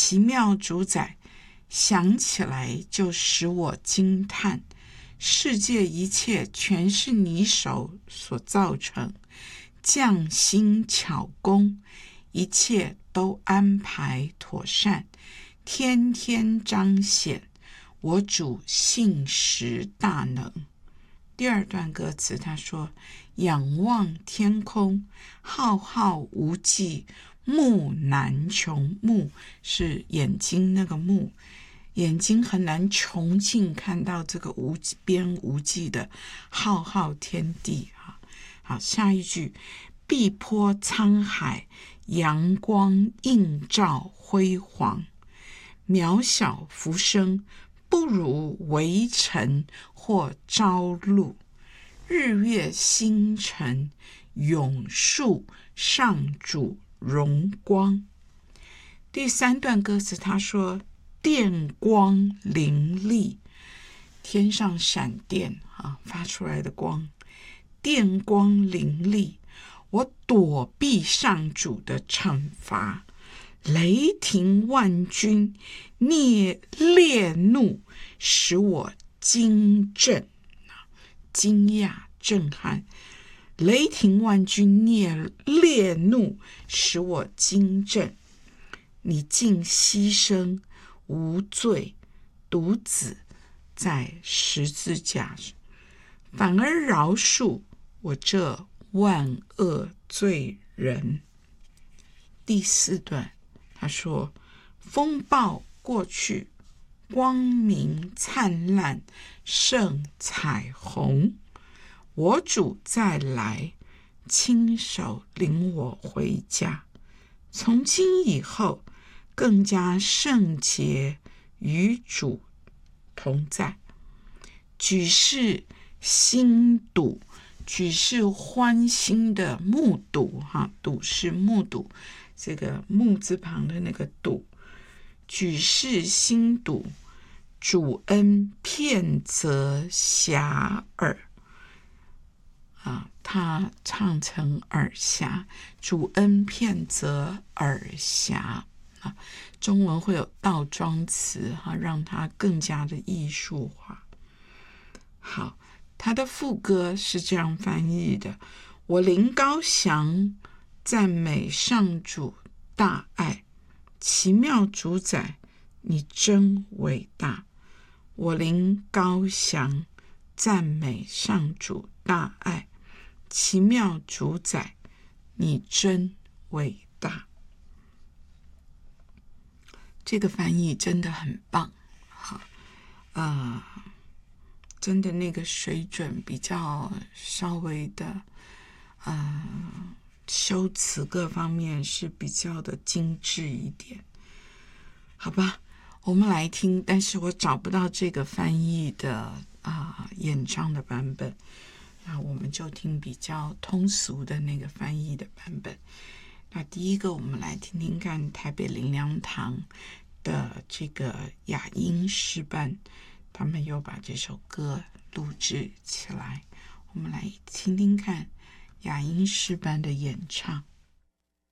奇妙主宰，想起来就使我惊叹。世界一切全是你手所造成，匠心巧工，一切都安排妥善，天天彰显我主信实大能。第二段歌词他说，仰望天空，浩浩无际，目难穷。目是眼睛那个目，眼睛很难穷尽看到这个无边无际的浩浩天地。好，下一句，碧波沧海，阳光映照辉煌，渺小浮生，不如微尘或朝露，日月星辰，永述上主荣光。第三段歌词他说，电光灵力，天上闪电发出来的光，电光灵力，我躲避上主的惩罚，雷霆万钧，烈怒使我惊震，惊讶震撼，雷霆万钧，烈怒使我惊震。你竟牺牲无罪独子在十字架上，反而饶恕我这万恶罪人。第四段他说，风暴过去，光明灿烂胜彩虹，我主再来，亲手领我回家，从今以后更加圣洁，与主同在。举世心睹，举世欢欣的目睹，睹是目睹，这个目字旁的那个睹，举世心睹，主恩片泽遐迩。他唱成耳暇，主恩片泽耳暇。中文会有倒装词，让它更加的艺术化。好，他的副歌是这样翻译的，我灵高翔，赞美上主大爱，奇妙主宰，你真伟大。我灵高翔，赞美上主大爱，奇妙主宰，你真伟大。这个翻译真的很棒，真的那个水准比较稍微的，修辞各方面是比较的精致一点，好吧？我们来听，但是我找不到这个翻译的演唱的版本，那我们就听比较通俗的那个翻译的版本。那第一个，我们来听听看台北灵粮堂的这个雅音诗班，他们又把这首歌录制起来，我们来听听看雅音诗班的演唱。